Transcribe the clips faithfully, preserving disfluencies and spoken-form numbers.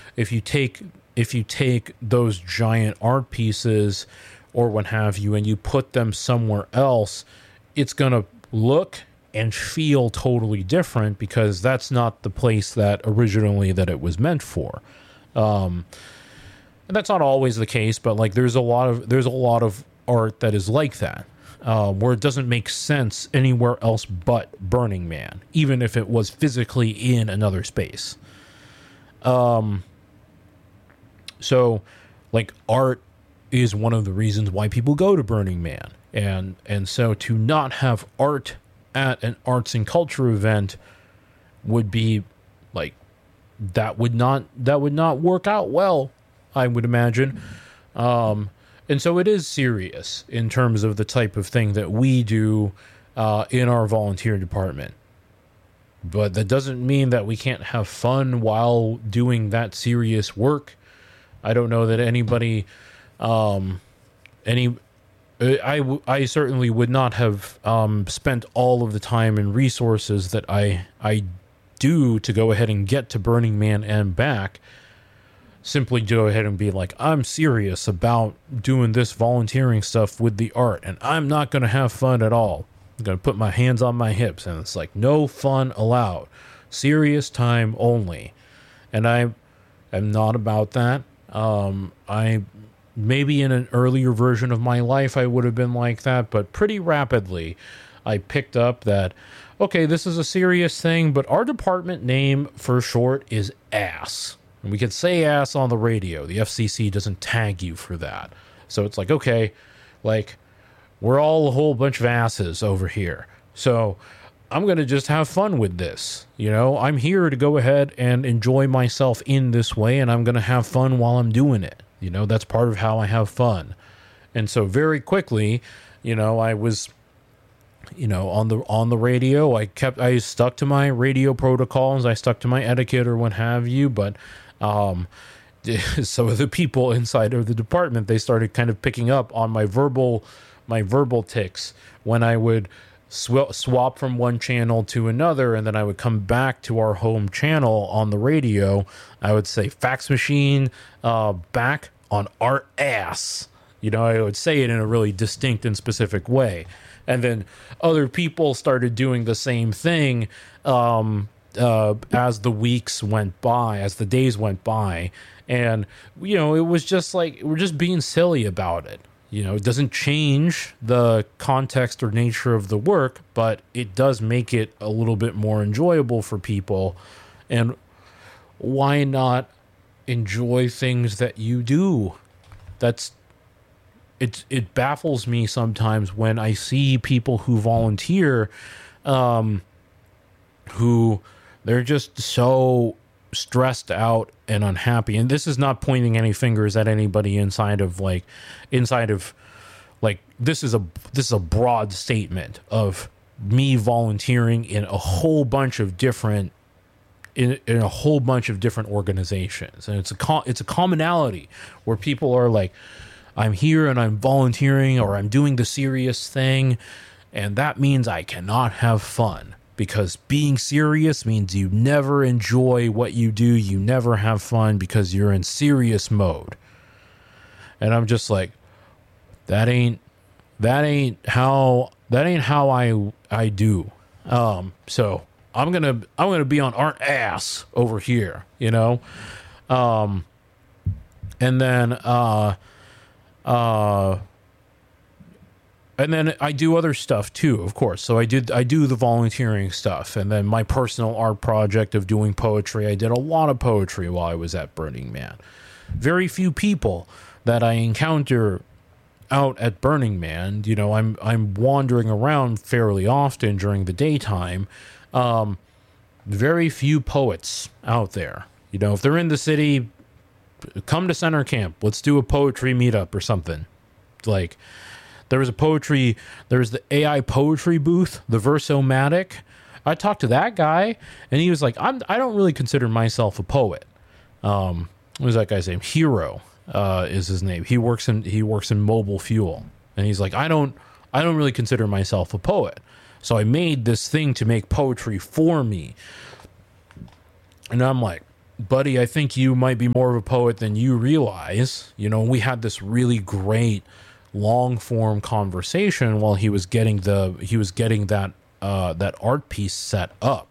if you take if you take those giant art pieces or what have you and you put them somewhere else, it's going to look and feel totally different because that's not the place that originally that it was meant for. Um, and that's not always the case, but like there's a lot of there's a lot of art that is like that, uh, where it doesn't make sense anywhere else but Burning Man, even if it was physically in another space. Um, so like art is one of the reasons why people go to Burning Man, and and so to not have art at an arts and culture event would be like that would not that would not work out well, I would imagine. Um, and so it is serious in terms of the type of thing that we do uh, in our volunteer department. But that doesn't mean that we can't have fun while doing that serious work. I don't know that anybody, um, any, I, I certainly would not have um, spent all of the time and resources that I I do to go ahead and get to Burning Man and back, simply to go ahead and be like, I'm serious about doing this volunteering stuff with the art, and I'm not going to have fun at all. I'm going to put my hands on my hips, and it's like, no fun allowed. Serious time only. And I am not about that. Um, I... Maybe in an earlier version of my life, I would have been like that, but pretty rapidly, I picked up that, okay, this is a serious thing, but our department name for short is ASS. And we can say ass on the radio. The F C C doesn't tag you for that. So it's like, okay, like, we're all a whole bunch of asses over here. So I'm going to just have fun with this. You know, I'm here to go ahead and enjoy myself in this way, and I'm going to have fun while I'm doing it. You know, that's part of how I have fun. And so very quickly, you know, I was, you know, on the on the radio, I kept, I stuck to my radio protocols, I stuck to my etiquette or what have you, but um, some of the people inside of the department, they started kind of picking up on my verbal, my verbal tics when I would sw- swap from one channel to another, and then I would come back to our home channel on the radio. I would say fax machine uh, back on our ass. You know, I would say it in a really distinct and specific way. And then other people started doing the same thing um, uh, as the weeks went by, as the days went by. And, you know, it was just like, we're just being silly about it. You know, it doesn't change the context or nature of the work, but it does make it a little bit more enjoyable for people. And why not enjoy things that you do? That's it. It baffles me sometimes when I see people who volunteer, um, who they're just so stressed out and unhappy. And this is not pointing any fingers at anybody inside of like, inside of like, this is a, this is a broad statement of me volunteering in a whole bunch of different, in, in a whole bunch of different organizations. And it's a, co- it's a commonality where people are like, I'm here and I'm volunteering, or I'm doing the serious thing. And that means I cannot have fun. Because being serious means you never enjoy what you do. You never have fun because you're in serious mode. And I'm just like, that ain't, that ain't how, that ain't how I, I do. Um, so I'm going to, I'm going to be on art ass over here, you know? Um, and then, uh, uh, And then I do other stuff too, of course. So I did I do the volunteering stuff, and then my personal art project of doing poetry. I did a lot of poetry while I was at Burning Man. Very few people that I encounter out at Burning Man. You know, I'm I'm wandering around fairly often during the daytime. Um, very few poets out there. You know, if they're in the city, come to Center Camp. Let's do a poetry meetup or something. Like, there was a poetry, there was the A I poetry booth, the Versomatic. I talked to that guy, and he was like, I'm, I don't really consider myself a poet. Um, what was that guy's name? Hero uh, is his name. He works in he works in Mobile Fuel, and he's like, I don't I don't really consider myself a poet. So I made this thing to make poetry for me, and I'm like, buddy, I think you might be more of a poet than you realize. You know, we had this really great long form conversation while he was getting the he was getting that uh that art piece set up.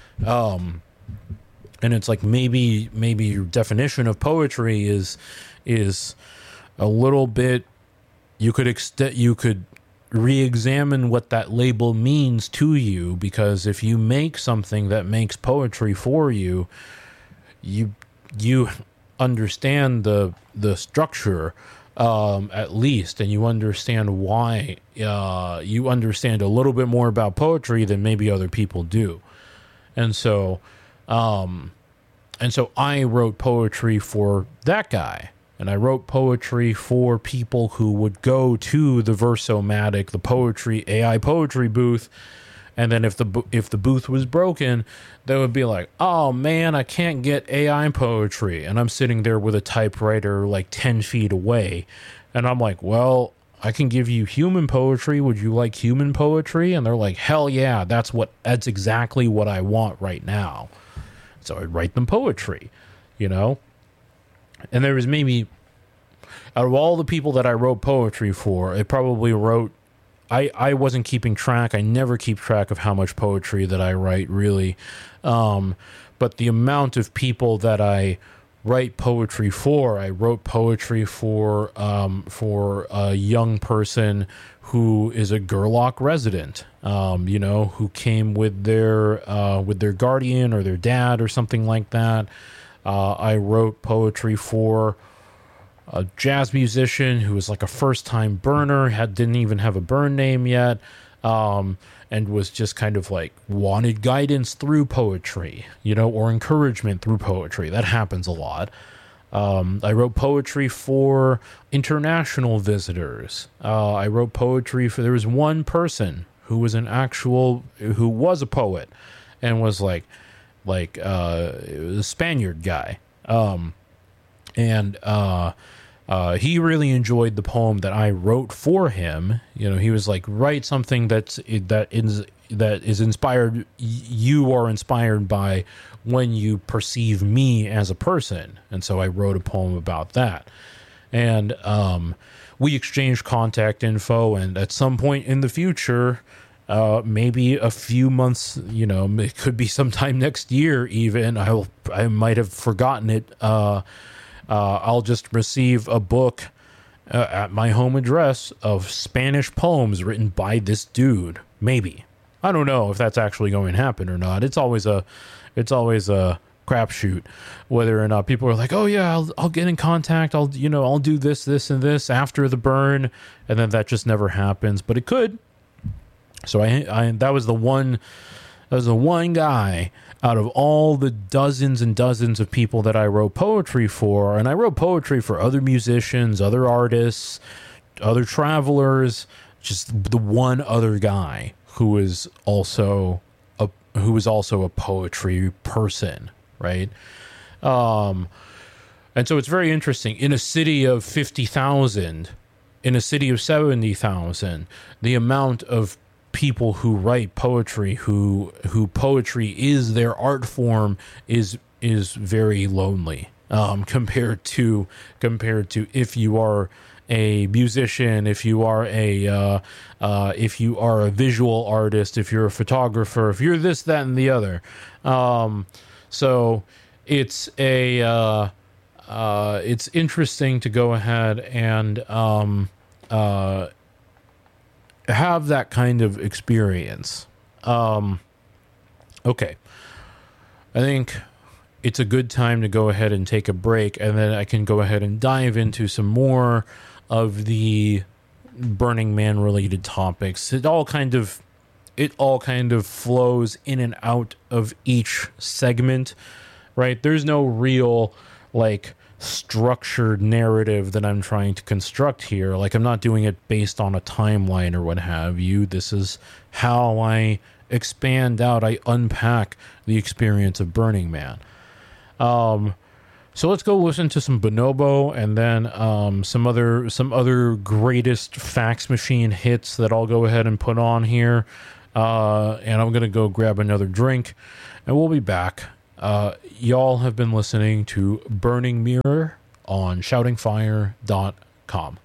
Um and it's like maybe maybe your definition of poetry is is a little bit, you could extend you could re-examine what that label means to you, because if you make something that makes poetry for you, you you understand the the structure, um at least, and you understand why, uh you understand a little bit more about poetry than maybe other people do. And so um and so I wrote poetry for that guy. And I wrote poetry for people who would go to the Versomatic, the poetry, A I poetry booth. And then if the if the booth was broken, they would be like, oh man, I can't get A I poetry. And I'm sitting there with a typewriter like ten feet away. And I'm like, well, I can give you human poetry. Would you like human poetry? And they're like, hell yeah, that's what that's exactly what I want right now. So I'd write them poetry, you know? And there was maybe, out of all the people that I wrote poetry for, I probably wrote, I, I wasn't keeping track. I never keep track of how much poetry that I write, really. Um, but the amount of people that I write poetry for, I wrote poetry for um, for a young person who is a Gerlach resident, um, you know, who came with their uh, with their guardian or their dad or something like that. Uh, I wrote poetry for a jazz musician who was like a first-time burner, had didn't even have a burn name yet, um, and was just kind of like wanted guidance through poetry, you know, or encouragement through poetry. That happens a lot. Um, I wrote poetry for international visitors. Uh, I wrote poetry for, there was one person who was an actual, who was a poet and was like, like uh a Spaniard guy, um and uh uh he really enjoyed the poem that I wrote for him. You know, he was like, write something that's that is that is inspired, you are inspired by when you perceive me as a person. And so I wrote a poem about that, and um we exchanged contact info, and at some point in the future, Uh, maybe a few months, you know, it could be sometime next year even, I'll, I might have forgotten it. Uh, uh, I'll just receive a book uh, at my home address of Spanish poems written by this dude. Maybe. I don't know if that's actually going to happen or not. It's always a, it's always a crapshoot whether or not people are like, oh yeah, I'll, I'll get in contact. I'll, you know, I'll do this, this, and this after the burn. And then that just never happens, but it could. So I, I, that was the one, that was the one guy out of all the dozens and dozens of people that I wrote poetry for. And I wrote poetry for other musicians, other artists, other travelers, just the one other guy who was also a, who was also a poetry person. Right. Um, and so it's very interesting. In a city of fifty thousand, in a city of seventy thousand, the amount of people who write poetry, who who poetry is their art form, is is very lonely, um, compared to compared to if you are a musician, if you are a uh, uh, if you are a visual artist, if you're a photographer, if you're this, that, and the other. Um, so it's a uh, uh, it's interesting to go ahead and um, uh, have that kind of experience. Um, okay. I think it's a good time to go ahead and take a break, and then I can go ahead and dive into some more of the Burning Man related topics. It all kind of it all kind of flows in and out of each segment, right? There's no real like structured narrative that I'm trying to construct here. Like, I'm not doing it based on a timeline or what have you. This is how I expand out, I unpack the experience of Burning Man. Um, so let's go listen to some Bonobo, and then um, some other some other greatest fax machine hits that I'll go ahead and put on here. Uh, and I'm gonna go grab another drink, and we'll be back Uh, y'all have been listening to Burning Mirror on shouting fire dot com.